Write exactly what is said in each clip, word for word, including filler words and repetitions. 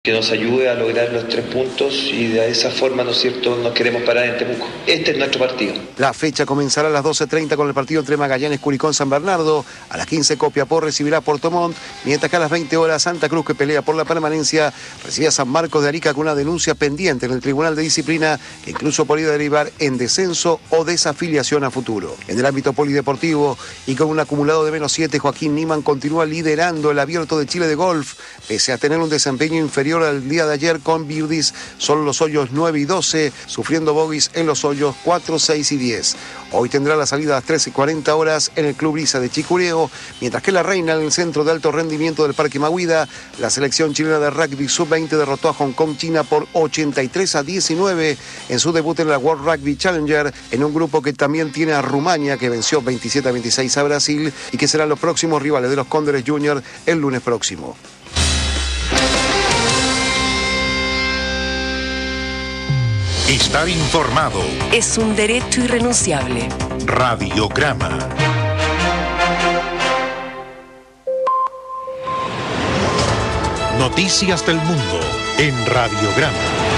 que nos ayude a lograr los tres puntos y de esa forma, ¿no es cierto?, nos queremos parar en Temuco. Este es nuestro partido. La fecha comenzará a las doce treinta con el partido entre Magallanes, Curicó, San Bernardo. A las quince Copiapó recibirá a Puerto Montt, mientras que a las veinte horas Santa Cruz, que pelea por la permanencia, recibe a San Marcos de Arica con una denuncia pendiente en el Tribunal de Disciplina que incluso podría derivar en descenso o desafiliación a futuro. En el ámbito polideportivo y con un acumulado de menos siete, Joaquín Niemann continúa liderando el Abierto de Chile de golf, pese a tener un desempeño inferior al día de ayer con birdies, son los hoyos nueve y doce, sufriendo bogies en los hoyos cuatro, seis y diez. Hoy tendrá la salida a las trece y cuarenta horas en el Club Brisa de Chicureo, mientras que la reina en el centro de alto rendimiento del Parque Mahuida, la selección chilena de rugby sub veinte derrotó a Hong Kong, China por ochenta y tres a diecinueve en su debut en la World Rugby Challenger, en un grupo que también tiene a Rumania, que venció veintisiete a veintiséis a Brasil y que serán los próximos rivales de los Cóndores Junior el lunes próximo. Estar informado es un derecho irrenunciable. Radiograma. Noticias del mundo en Radiograma.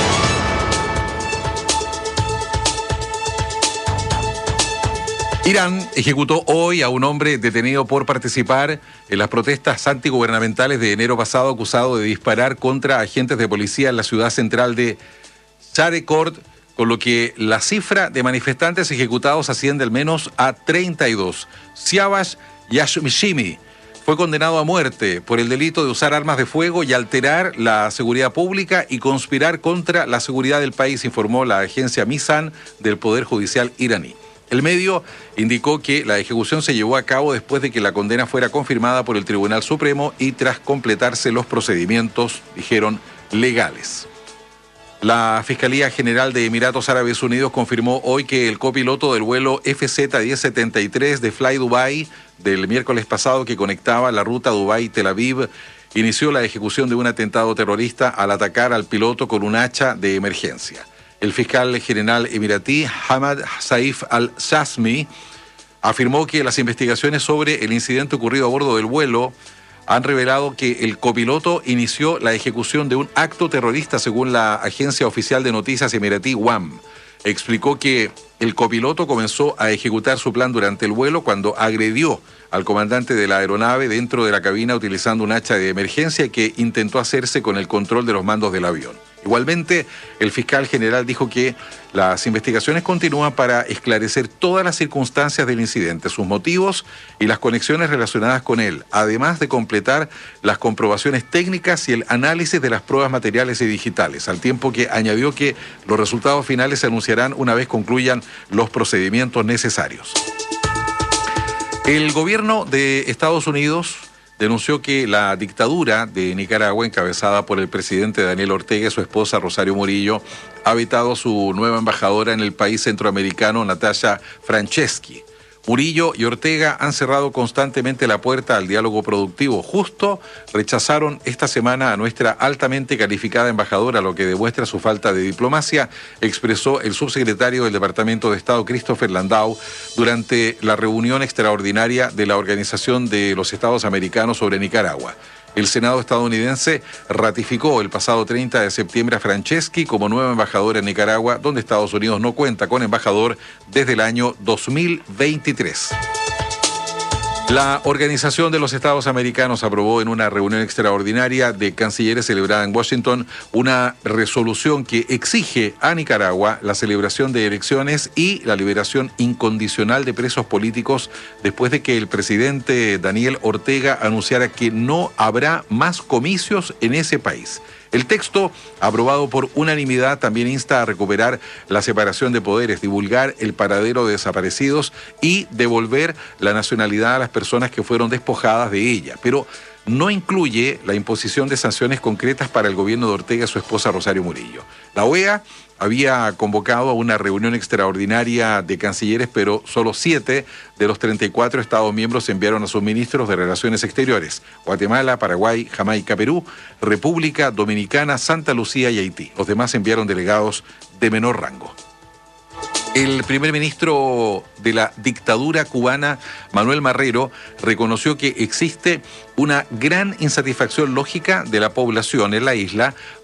Irán ejecutó hoy a un hombre detenido por participar en las protestas antigubernamentales de enero pasado, acusado de disparar contra agentes de policía en la ciudad central de Sharekord, con lo que la cifra de manifestantes ejecutados asciende al menos a treinta y dos. Siavash Yashmishimi fue condenado a muerte por el delito de usar armas de fuego y alterar la seguridad pública y conspirar contra la seguridad del país, informó la agencia Mizan del Poder Judicial iraní. El medio indicó que la ejecución se llevó a cabo después de que la condena fuera confirmada por el Tribunal Supremo y tras completarse los procedimientos, dijeron, legales. La Fiscalía General de Emiratos Árabes Unidos confirmó hoy que el copiloto del vuelo F Z diez setenta y tres de Fly Dubai del miércoles pasado, que conectaba la ruta Dubái-Tel Aviv, inició la ejecución de un atentado terrorista al atacar al piloto con un hacha de emergencia. El fiscal general emiratí Hamad Saif al-Shasmi afirmó que las investigaciones sobre el incidente ocurrido a bordo del vuelo han revelado que el copiloto inició la ejecución de un acto terrorista, según la agencia oficial de noticias emiratí W A M. Explicó que el copiloto comenzó a ejecutar su plan durante el vuelo cuando agredió al comandante de la aeronave dentro de la cabina utilizando un hacha de emergencia que intentó hacerse con el control de los mandos del avión. Igualmente, el fiscal general dijo que las investigaciones continúan para esclarecer todas las circunstancias del incidente, sus motivos y las conexiones relacionadas con él, además de completar las comprobaciones técnicas y el análisis de las pruebas materiales y digitales, al tiempo que añadió que los resultados finales se anunciarán una vez concluyan los procedimientos necesarios. El gobierno de Estados Unidos denunció que la dictadura de Nicaragua, encabezada por el presidente Daniel Ortega y su esposa Rosario Murillo, ha vetado a su nueva embajadora en el país centroamericano, Natasha Franceschi. Murillo y Ortega han cerrado constantemente la puerta al diálogo productivo. Justo rechazaron esta semana a nuestra altamente calificada embajadora, lo que demuestra su falta de diplomacia, expresó el subsecretario del Departamento de Estado, Christopher Landau, durante la reunión extraordinaria de la Organización de los Estados Americanos sobre Nicaragua. El Senado estadounidense ratificó el pasado treinta de septiembre a Franceschi como nueva embajadora en Nicaragua, donde Estados Unidos no cuenta con embajador desde el año dos mil veintitrés. La Organización de los Estados Americanos aprobó en una reunión extraordinaria de cancilleres celebrada en Washington una resolución que exige a Nicaragua la celebración de elecciones y la liberación incondicional de presos políticos después de que el presidente Daniel Ortega anunciara que no habrá más comicios en ese país. El texto, aprobado por unanimidad, también insta a recuperar la separación de poderes, divulgar el paradero de desaparecidos y devolver la nacionalidad a las personas que fueron despojadas de ella. Pero no incluye la imposición de sanciones concretas para el gobierno de Ortega y su esposa Rosario Murillo. La O E A había convocado a una reunión extraordinaria de cancilleres, pero solo siete de los treinta y cuatro Estados miembros enviaron a sus ministros de Relaciones Exteriores: Guatemala, Paraguay, Jamaica, Perú, República Dominicana, Santa Lucía y Haití. Los demás enviaron delegados de menor rango. El primer ministro de la dictadura cubana, Manuel Marrero, reconoció que existe una gran insatisfacción lógica de la población en la isla